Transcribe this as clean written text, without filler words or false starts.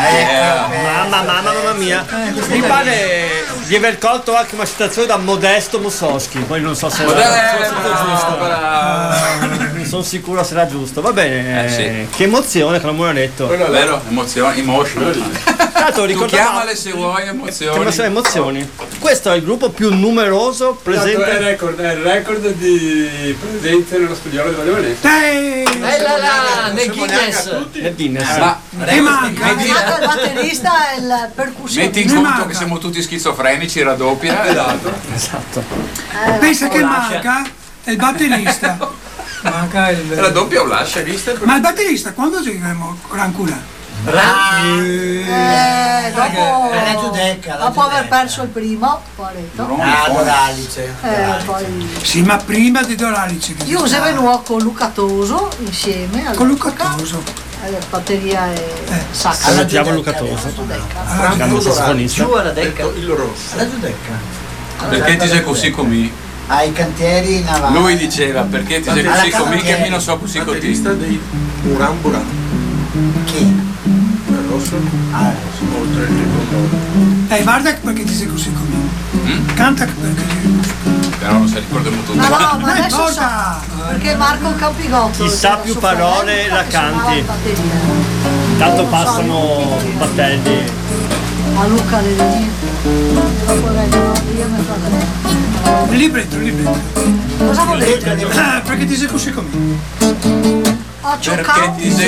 Mamma mia. Mi pare di aver colto anche una citazione da Modesto Mussoschi. Poi non so se era giusto. Non sono sicuro se era giusto. Va bene. Sì. Che emozione che non me l'ho detto. Quello è vero, emozioni, emotion. Tanto Tu chiamale se vuoi emozioni. Emozioni. Questo è il gruppo più numeroso presente. È il record di presenze nello studiolo di Valio Veneto. Nel Guinness. Nel Guinness. E manca il batterista e il percussionista. Metti in conto che siamo tutti schizofrenici, raddoppia. Esatto. Pensa che manca il batterista. Manca il Raddoppia o lascia vista? Ma il batterista quando giocheremo con ancora? Dopo aver perso il primo, poi ha detto. Doralice. Poi Sì, ma prima di Doralice. io se venuto con Luca Toso insieme Con Luca Toso. batteria e sax. Salutiamo Luca Toso. Grande sassofonista. Giù alla Decca. Il rosso. Alla Giudecca. Perché ti sei così comì? Ai cantieri navali. Lui diceva perché ti sei così comì che mi non so così così. dei Buran Buran. Chi? Il rosso? Oltre il ricordo. Guarda perché ti sei così com'è. Canta perché Però non si ricordiamo tutto. No, ma non adesso importa. sa, perché Marco Campigotto Chi sa più parole la canti. Tanto passano battelli. A Luca le dopo vengono io mi fratello. il libretto. Cosa volete? Perché ti sei così com'è. Ho Perché cioccato ti sei